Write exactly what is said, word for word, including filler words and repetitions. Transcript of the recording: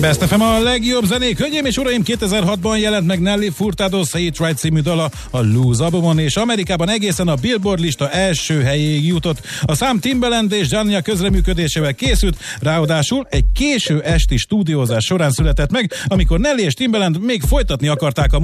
Best ef em a legjobb zenék. Hölgyeim és uraim, kétezer-hatban jelent meg Nelly Furtado Say It Right című dala a Lose albumon, és Amerikában egészen a Billboard lista első helyéig jutott. A szám Timbaland és Jania közreműködésével készült, ráadásul egy késő esti stúdiózás során született meg, amikor Nelly és Timbaland még folytatni akarták a